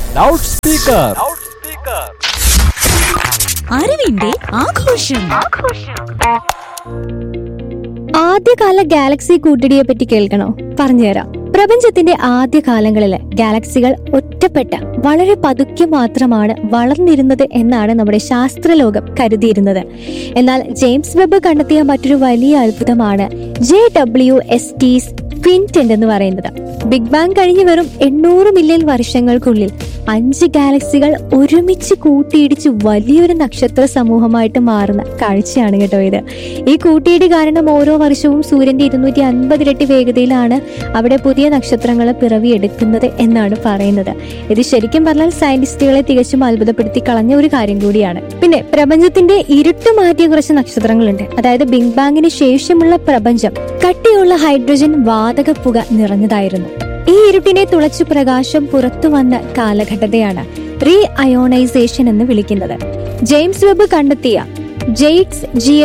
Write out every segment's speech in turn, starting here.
Loud speaker. അറിവിന്റെ ആഘോഷം. ആദ്യകാല ഗാലക്സി കൂട്ടിടിയെ പറ്റി കേൾക്കണോ? പറഞ്ഞുതരാം. പ്രപഞ്ചത്തിന്റെ ആദ്യകാലങ്ങളില് ഗാലക്സികൾ ഒറ്റപ്പെട്ട വളരെ പതുക്കെ മാത്രമാണ് വളർന്നിരുന്നത് എന്നാണ് നമ്മുടെ ശാസ്ത്രലോകം കരുതിയിരുന്നത്. എന്നാൽ ജെയിംസ് വെബ് കണ്ടെത്തിയ മറ്റൊരു വലിയ അത്ഭുതമാണ് JWST ക്വിന്റന്റ് എന്ന് പറയുന്നത്. ബിഗ് ബാങ് കഴിഞ്ഞ് വെറും 800 മില്യൺ വർഷങ്ങൾക്കുള്ളിൽ 5 ഗാലക്സികൾ ഒരുമിച്ച് കൂട്ടിയിടിച്ച് വലിയൊരു നക്ഷത്ര സമൂഹമായിട്ട് മാറുന്ന കാഴ്ചയാണ് കേട്ടോ ഇത്. ഈ കൂട്ടിയിടി കാരണം ഓരോ വർഷവും സൂര്യന്റെ 250 ഇരട്ടി വേഗതയിലാണ് അവിടെ പുതിയ നക്ഷത്രങ്ങൾ പിറവിയെടുക്കുന്നത് എന്നാണ് പറയുന്നത്. ഇത് ശരിക്കും പറഞ്ഞാൽ സയന്റിസ്റ്റുകളെ തികച്ചും അത്ഭുതപ്പെടുത്തി കളഞ്ഞ ഒരു കാര്യം കൂടിയാണ്. പിന്നെ പ്രപഞ്ചത്തിന്റെ ഇരുട്ട് മാറ്റിയ കുറച്ച് നക്ഷത്രങ്ങളുണ്ട്. അതായത് ബിഗ് ബാങ്ങിന് ശേഷമുള്ള പ്രപഞ്ചം കട്ടിയുള്ള ഹൈഡ്രജൻ വാതക പുക നിറഞ്ഞതായിരുന്നു. ഈ ഇരുട്ടിനെ തുളച്ചു പ്രകാശം പുറത്തു വന്ന കാലഘട്ടത്തെയാണ് റീ അയോണൈസേഷൻ എന്ന് വിളിക്കുന്നത്. ജെയിംസ് വെബ് കണ്ടെത്തിയ ജെയ്റ്റ്സ്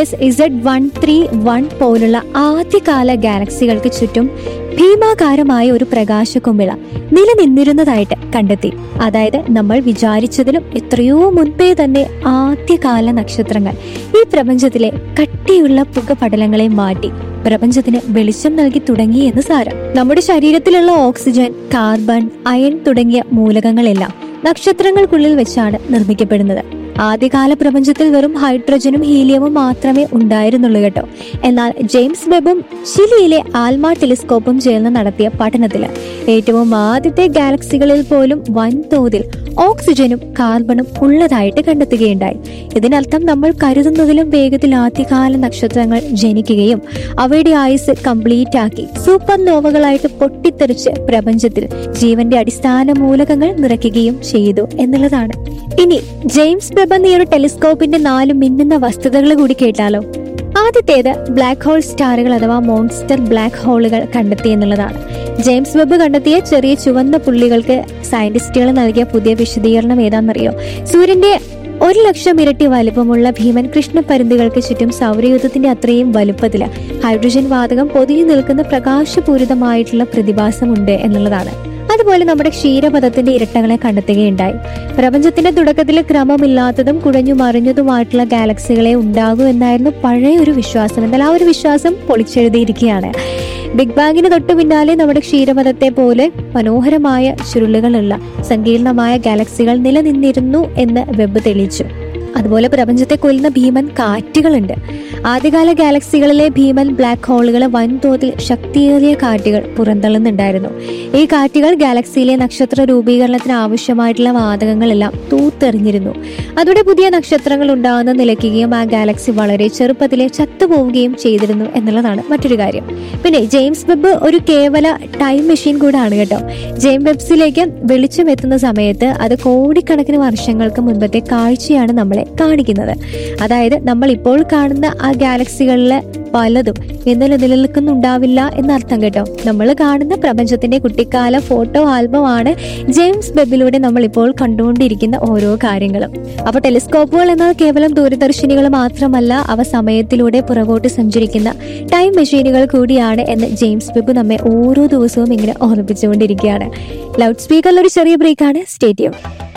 GS-Z131 പോലുള്ള ആദ്യകാല ഗാലക്സികൾക്ക് ചുറ്റും ഭീമാകാരമായ ഒരു പ്രകാശക്കുമിള നിലനിന്നിരുന്നതായിട്ട് കണ്ടെത്തി. അതായത് നമ്മൾ വിചാരിച്ചതിലും എത്രയോ മുൻപേ തന്നെ ആദ്യകാല നക്ഷത്രങ്ങൾ ഈ പ്രപഞ്ചത്തിലെ കട്ടിയുള്ള പുകപടലങ്ങളെ മാറ്റി പ്രപഞ്ചത്തിന് വെളിച്ചം നൽകി തുടങ്ങി എന്ന് സാരം. നമ്മുടെ ശരീരത്തിലുള്ള ഓക്സിജൻ, കാർബൺ, അയൺ തുടങ്ങിയ മൂലകങ്ങളെല്ലാം നക്ഷത്രങ്ങൾക്കുള്ളിൽ വെച്ചാണ് നിർമ്മിക്കപ്പെടുന്നത്. ആദ്യകാല പ്രപഞ്ചത്തിൽ വെറും ഹൈഡ്രജനും ഹീലിയവും മാത്രമേ ഉണ്ടായിരുന്നുള്ളൂ കേട്ടോ. എന്നാൽ ജെയിംസ് വെബും ചിലിയിലെ ആൽമ ടെലിസ്കോപ്പും ചേർന്ന് നടത്തിയ പഠനത്തില് ഏറ്റവും ആദ്യത്തെ ഗാലക്സികളിൽ പോലും വൻതോതിൽ ഓക്സിജനും കാർബണും ഉള്ളതായിട്ട് കണ്ടെത്തുകയുണ്ടായി. ഇതിനർത്ഥം നമ്മൾ കരുതുന്നതിലും വേഗത്തിൽ ആദ്യകാല നക്ഷത്രങ്ങൾ ജനിക്കുകയും അവയുടെ ആയുസ് കംപ്ലീറ്റ് ആക്കി സൂപ്പർ നോവകളായിട്ട് പൊട്ടിത്തെറിച്ച് പ്രപഞ്ചത്തിൽ ജീവന്റെ അടിസ്ഥാന മൂലകങ്ങൾ നിറയ്ക്കുകയും ചെയ്തു എന്നുള്ളതാണ്. ഇനി ജെയിംസ് വെബ് എന്ന ഈ ഒരു ടെലിസ്കോപ്പിന്റെ 4 മിന്നുന്ന വസ്തുതകൾ കൂടി കേട്ടാലോ? ആദ്യത്തേത് ബ്ലാക്ക് ഹോൾ സ്റ്റാറുകൾ അഥവാ മോൺസ്റ്റർ ബ്ലാക്ക് ഹോളുകൾ കണ്ടെത്തി എന്നുള്ളതാണ്. ജെയിംസ് വെബ് കണ്ടെത്തിയ ചെറിയ ചുവന്ന പുള്ളികൾക്ക് സയന്റിസ്റ്റുകൾ നൽകിയ പുതിയ വിശദീകരണം ഏതാണെന്നറിയോ? സൂര്യന്റെ 1,00,000 ഇരട്ടി വലുപ്പമുള്ള ഭീമൻ കൃഷ്ണപരുന്തുകൾക്ക് ചുറ്റും സൗരയൂഥത്തിന്റെ അത്രയും വലുപ്പത്തില് ഹൈഡ്രജൻ വാതകം പൊതിഞ്ഞു നിൽക്കുന്ന പ്രകാശപൂരിതമായിട്ടുള്ള പ്രതിഭാസമുണ്ട് എന്നുള്ളതാണ്. അതുപോലെ നമ്മുടെ ക്ഷീരപഥത്തിന്റെ ഇരട്ടകളെ കണ്ടെത്തുകയുണ്ടായി. പ്രപഞ്ചത്തിന്റെ തുടക്കത്തിൽ ക്രമമില്ലാത്തതും കുഴഞ്ഞു മറിഞ്ഞതുമായിട്ടുള്ള ഗാലക്സികളെ ഉണ്ടാകൂ എന്നായിരുന്നു പഴയ ഒരു വിശ്വാസം. എന്നാൽ ആ ഒരു വിശ്വാസം പൊളിച്ചെഴുതിയിരിക്കുകയാണ്. ബിഗ് ബാങ്ങിന് തൊട്ടു പിന്നാലെ നമ്മുടെ ക്ഷീരപഥത്തെ പോലെ മനോഹരമായ ചുരുളുകളുള്ള സങ്കീർണമായ ഗാലക്സികൾ നിലനിന്നിരുന്നു എന്ന് വെബ് തെളിയിച്ചു. അതുപോലെ പ്രപഞ്ചത്തെ കൊല്ലുന്ന ഭീമൻ കാറ്റുകളുണ്ട്. ആദ്യകാല ഗാലക്സികളിലെ ഭീമൻ ബ്ലാക്ക് ഹോളുകൾ വൻതോതിൽ ശക്തിയേറിയ കാറ്റുകൾ പുറന്തള്ളുന്നുണ്ടായിരുന്നു. ഈ കാറ്റുകൾ ഗാലക്സിയിലെ നക്ഷത്ര രൂപീകരണത്തിന് ആവശ്യമായിട്ടുള്ള വാതകങ്ങളെല്ലാം തൂത്തെറിഞ്ഞിരുന്നു. അതോടെ പുതിയ നക്ഷത്രങ്ങൾ ഉണ്ടാകുന്ന നിലയ്ക്കുകയും ആ ഗാലക്സി വളരെ ചെറുപ്പത്തിലെ ചത്തുപോവുകയും ചെയ്തിരുന്നു എന്നുള്ളതാണ് മറ്റൊരു കാര്യം. പിന്നെ ജെയിംസ് വെബ് ഒരു കേവല ടൈം മെഷീൻ കൂടാണ് കേട്ടോ. ജെയിംസ് വെബ്സിലേക്ക് വെളിച്ചം എത്തുന്ന സമയത്ത് അത് കോടിക്കണക്കിന് വർഷങ്ങൾക്ക് മുൻപത്തെ കാഴ്ചയാണ് നമ്മളെ കാണിക്കുന്നത്. അതായത് നമ്മൾ ഇപ്പോൾ കാണുന്ന ആ ഗാലക്സികളിലെ പലതും ഇന്നലെ നിലനിൽക്കുന്നുണ്ടാവില്ല എന്നർത്ഥം കേട്ടോ. നമ്മൾ കാണുന്ന പ്രപഞ്ചത്തിന്റെ കുട്ടിക്കാല ഫോട്ടോ ആൽബമാണ് ജെയിംസ് വെബിലൂടെ നമ്മൾ ഇപ്പോൾ കണ്ടുകൊണ്ടിരിക്കുന്ന ഓരോ കാര്യങ്ങളും. അപ്പൊ ടെലിസ്കോപ്പുകൾ എന്നാൽ കേവലം ദൂരദർശിനികൾ മാത്രമല്ല, അവ സമയത്തിലൂടെ പുറകോട്ട് സഞ്ചരിക്കുന്ന ടൈം മെഷീനുകൾ കൂടിയാണ് എന്ന് ജെയിംസ് വെബ് നമ്മെ ഓരോ ദിവസവും ഇങ്ങനെ ഓർമ്മിപ്പിച്ചുകൊണ്ടിരിക്കുകയാണ്. ലൗഡ് സ്പീക്കറിൽ ഒരു ചെറിയ ബ്രേക്കാണ്. Stay tune.